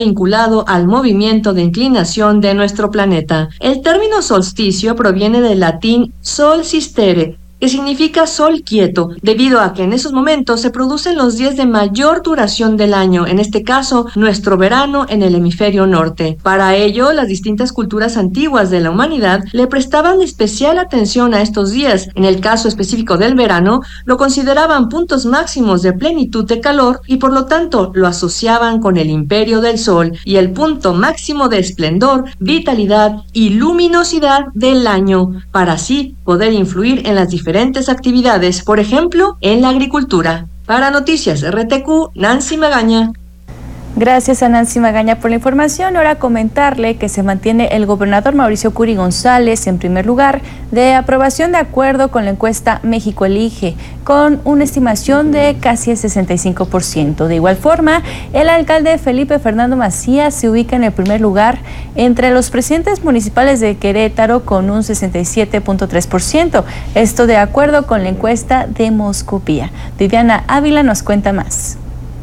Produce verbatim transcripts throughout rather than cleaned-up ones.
vinculado al movimiento de inclinación de nuestro planeta. El término solsticio proviene del latín sol sistere, que significa sol quieto, debido a que en esos momentos se producen los días de mayor duración del año, en este caso, nuestro verano en el hemisferio norte. Para ello, las distintas culturas antiguas de la humanidad le prestaban especial atención a estos días. En el caso específico del verano, lo consideraban puntos máximos de plenitud de calor y por lo tanto lo asociaban con el imperio del sol y el punto máximo de esplendor, vitalidad y luminosidad del año, para así poder influir en las diferentes diferentes actividades, por ejemplo, en la agricultura. Para Noticias R T Q, Nancy Magaña. Gracias a Nancy Magaña por la información. Ahora comentarle que se mantiene el gobernador Mauricio Curi González en primer lugar de aprobación de acuerdo con la encuesta México Elige, con una estimación de casi el sesenta y cinco por ciento. De igual forma, el alcalde Felipe Fernando Macías se ubica en el primer lugar entre los presidentes municipales de Querétaro con un sesenta y siete punto tres por ciento. Esto de acuerdo con la encuesta de Moscopía. Viviana Ávila nos cuenta más.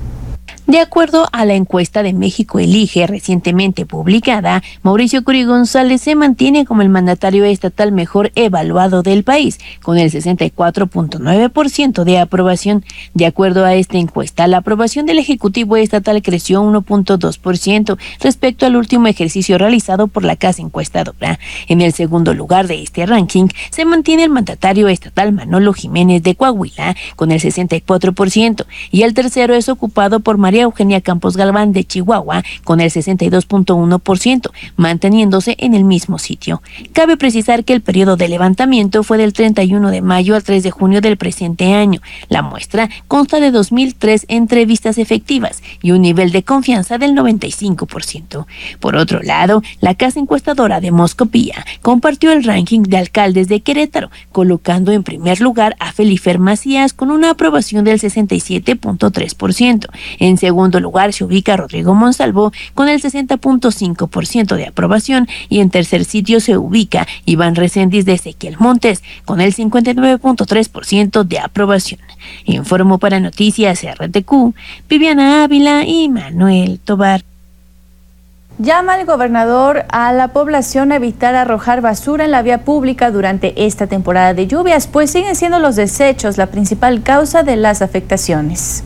De acuerdo a la encuesta de México Elige recientemente publicada, Mauricio Curi González se mantiene como el mandatario estatal mejor evaluado del país, con el sesenta y cuatro punto nueve por ciento de aprobación. De acuerdo a esta encuesta, la aprobación del Ejecutivo estatal creció uno punto dos por ciento respecto al último ejercicio realizado por la casa encuestadora. En el segundo lugar de este ranking se mantiene el mandatario estatal Manolo Jiménez de Coahuila, con el sesenta y cuatro por ciento, y el tercero es ocupado por María Eugenia Campos Galván de Chihuahua con el sesenta y dos punto uno por ciento, manteniéndose en el mismo sitio. Cabe precisar que el periodo de levantamiento fue del treinta y uno de mayo al tres de junio del presente año. La muestra consta de dos mil tres entrevistas efectivas y un nivel de confianza del noventa y cinco por ciento. Por otro lado, la casa encuestadora de Moscopía compartió el ranking de alcaldes de Querétaro, colocando en primer lugar a Felifer Macías con una aprobación del sesenta y siete punto tres por ciento. En segundo lugar se ubica Rodrigo Monsalvo con el sesenta punto cinco por ciento de aprobación y en tercer sitio se ubica Iván Reséndiz de Ezequiel Montes con el cincuenta y nueve punto tres por ciento de aprobación. Informó para Noticias R T Q, Viviana Ávila y Manuel Tobar. Llama el gobernador a la población a evitar arrojar basura en la vía pública durante esta temporada de lluvias, pues siguen siendo los desechos la principal causa de las afectaciones.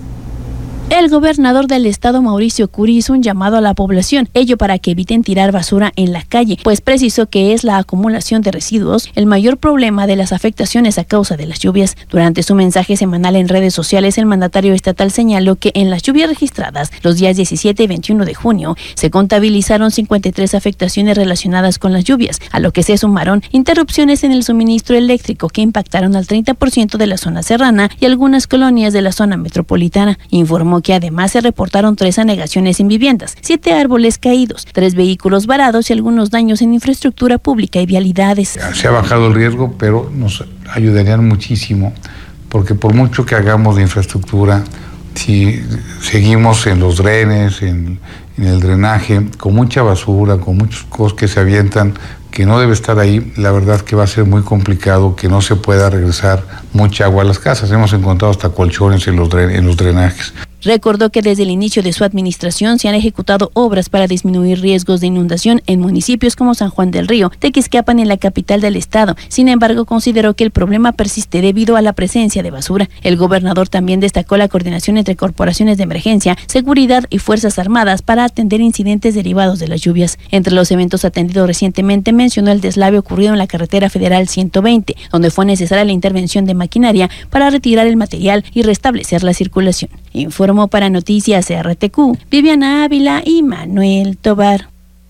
El gobernador del estado, Mauricio Curi, hizo un llamado a la población, ello para que eviten tirar basura en la calle, pues precisó que es la acumulación de residuos el mayor problema de las afectaciones a causa de las lluvias. Durante su mensaje semanal en redes sociales, el mandatario estatal señaló que en las lluvias registradas los días diecisiete y veintiuno de junio se contabilizaron cincuenta y tres afectaciones relacionadas con las lluvias, a lo que se sumaron interrupciones en el suministro eléctrico que impactaron al treinta por ciento de la zona serrana y algunas colonias de la zona metropolitana. Informó que además se reportaron tres anegaciones en viviendas, siete árboles caídos, tres vehículos varados y algunos daños en infraestructura pública y vialidades. Se ha bajado el riesgo, pero nos ayudarían muchísimo, porque por mucho que hagamos de infraestructura, si seguimos en los drenes, en, en el drenaje, con mucha basura, con muchos cosas que se avientan, que no debe estar ahí, la verdad que va a ser muy complicado que no se pueda regresar mucha agua a las casas. Hemos encontrado hasta colchones en los, dren- en los drenajes. Recordó que desde el inicio de su administración se han ejecutado obras para disminuir riesgos de inundación en municipios como San Juan del Río, Tequisquiapan en la capital del estado. Sin embargo, consideró que el problema persiste debido a la presencia de basura. El gobernador también destacó la coordinación entre corporaciones de emergencia, seguridad y fuerzas armadas para atender incidentes derivados de las lluvias. Entre los eventos atendidos recientemente mencionó el deslave ocurrido en la carretera federal ciento veinte, donde fue necesaria la intervención de maquinaria para retirar el material y restablecer la circulación. Informó para Noticias R T Q, Viviana Ávila y Manuel Tobar.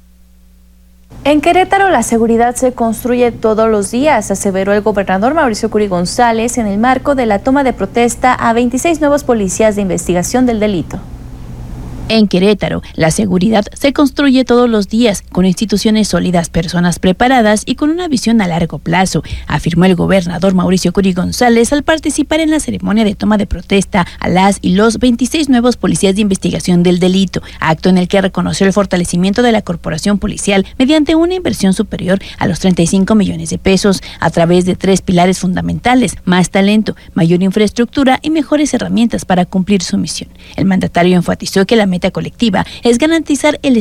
En Querétaro la seguridad se construye todos los días, aseveró el gobernador Mauricio Curi González en el marco de la toma de protesta a veintiséis nuevos policías de investigación del delito. En Querétaro, la seguridad se construye todos los días con instituciones sólidas, personas preparadas y con una visión a largo plazo, afirmó el gobernador Mauricio Curi González al participar en la ceremonia de toma de protesta a las y los veintiséis nuevos policías de investigación del delito, acto en el que reconoció el fortalecimiento de la corporación policial mediante una inversión superior a los treinta y cinco millones de pesos a través de tres pilares fundamentales: más talento, mayor infraestructura y mejores herramientas para cumplir su misión. El mandatario enfatizó que la meta colectiva es garantizar el